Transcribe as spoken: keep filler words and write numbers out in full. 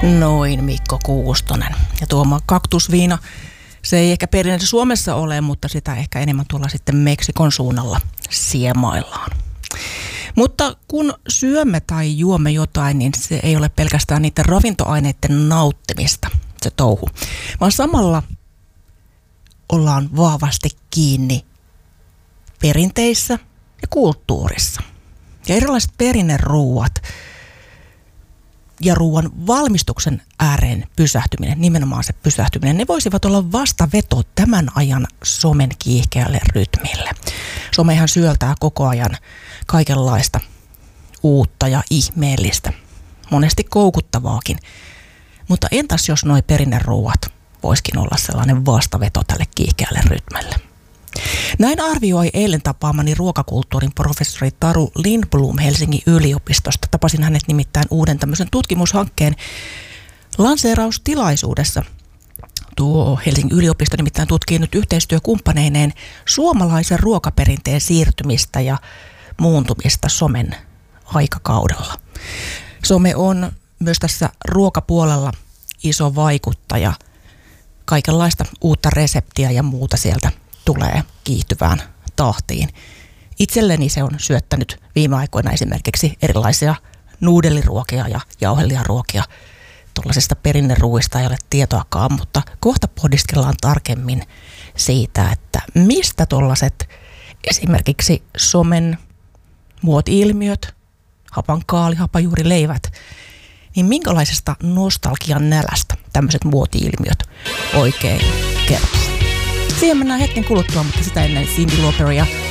Noin Mikko Kuustonen. Ja tuoma kaktusviina, se ei ehkä perinteisesti Suomessa ole, mutta sitä ehkä enemmän tuolla sitten Meksikon suunnalla siemaillaan. Mutta kun syömme tai juomme jotain, niin se ei ole pelkästään niiden ravintoaineiden nauttimista se touhu, vaan samalla ollaan vahvasti kiinni perinteissä ja kulttuurissa. Ja erilaiset perinneruuat ja ruoan valmistuksen ääreen pysähtyminen, nimenomaan se pysähtyminen, ne voisivat olla vastaveto tämän ajan somen kiihkeälle rytmille. Somehan syöltää koko ajan kaikenlaista uutta ja ihmeellistä, monesti koukuttavaakin. Mutta entäs jos nuo perinneruuat voisikin olla sellainen vastaveto tälle kiihkeälle rytmille? Näin arvioi eilen tapaamani ruokakulttuurin professori Taru Lindblom Helsingin yliopistosta. Tapasin hänet nimittäin uuden tämmöisen tutkimushankkeen lanseeraustilaisuudessa. Tuo Helsingin yliopisto nimittäin tutkii nyt yhteistyökumppaneineen suomalaisen ruokaperinteen siirtymistä ja muuntumista somen aikakaudella. Some on myös tässä ruokapuolella iso vaikuttaja. Kaikenlaista uutta reseptiä ja muuta sieltä tulee kiihtyvään tahtiin. Itselleni se on syöttänyt viime aikoina esimerkiksi erilaisia nuudeliruokia ja jauhelijaruokia. Tuollaisista perinneruuista ei ole tietoakaan, mutta kohta pohdiskellaan tarkemmin siitä, että mistä tuollaiset esimerkiksi somen muoti-ilmiöt, hapankaali, hapajuurileivät, niin minkälaisesta nostalgian nälästä tämmöiset muoti-ilmiöt oikein kertoo. Siihen mennään hetken kuluttua, mutta sitä ennen Cyndi Lauper ja